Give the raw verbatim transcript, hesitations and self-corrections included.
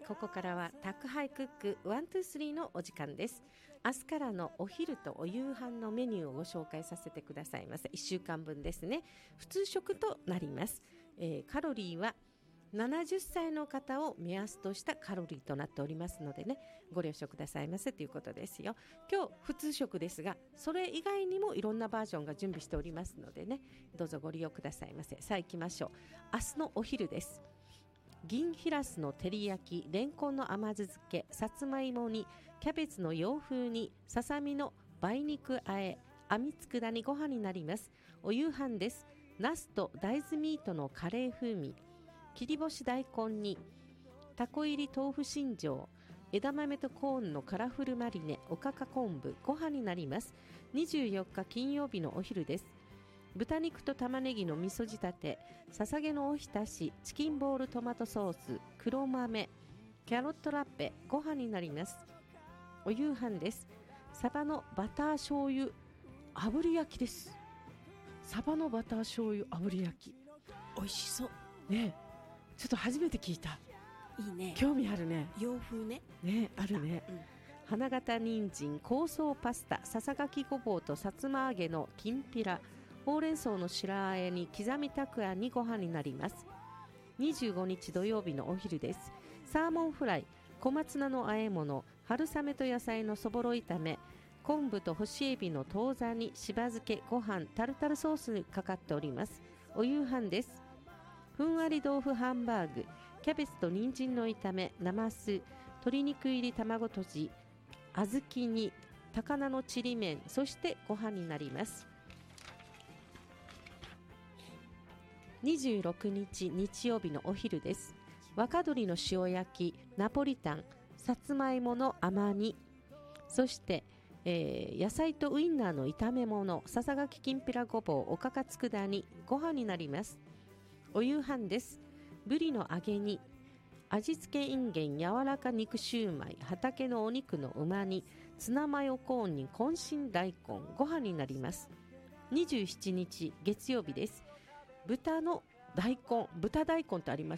ここからは宅配クックワンツースリーのお時間です。明日からのお昼とお夕飯のメニューをご紹介させてくださいませ。いっしゅうかんぶんですね。普通食となります。えー、カロリーはななじゅっさいの方を目安としたカロリーとなっておりますのでね、ご了承くださいませということですよ。今日普通食ですが、それ以外にもいろんなバージョンが準備しておりますのでね、どうぞご利用くださいませ。さあ行きましょう。明日のお昼です。銀ひらすの照り焼き、レンコンの甘酢漬け、さつまいもにキャベツの洋風にささみの梅肉あえ、あみつくだにご飯になります。お夕飯です。ナスと大豆ミートのカレー風味、切り干し大根にタコ入り豆腐新庄、枝豆とコーンのカラフルマリネ、おかか昆布、ご飯になります。にじゅうよっか金曜日のお昼です。豚肉と玉ねぎの味噌仕立て、ささげのおひたし、チキンボールトマトソース、黒豆、キャロットラッペ、ご飯になります。お夕飯です。サバのバター醤油炙り焼きです。サバのバター醤油炙り焼き、 美味しそうね。ちょっと初めて聞いた。 いいね。 興味あるね。 洋風ね。 ね、あるね、うん、花形人参、香草パスタ、ささがきごぼうとさつま揚げのきんぴら、ほうれん草の白あえに刻みたくあんにご飯になります。にじゅうごにち土曜日のお昼です。サーモンフライ、小松菜の和え物、春雨と野菜のそぼろ炒め、昆布と干しエビの当座にしば漬け、ご飯、タルタルソースにかかっております。お夕飯です。ふんわり豆腐ハンバーグ、キャベツと人参の炒め、なます鶏肉入り卵とじ、小豆に高菜のちりめん、そしてご飯になります。にじゅうろくにち日曜日のお昼です。若鶏の塩焼き、ナポリタン、さつまいもの甘煮、そして、えー、野菜とウインナーの炒め物、ささがききんぴらごぼう、おかかつくだ煮、ご飯になります。お夕飯です。ぶりの揚げ煮、味付けいんげん柔らか肉シューマイ、畑のお肉のうま煮、ツナマヨコーンに渾身大根、ご飯になります。にじゅうしちにち月曜日です。豚の大根、豚大根ってありま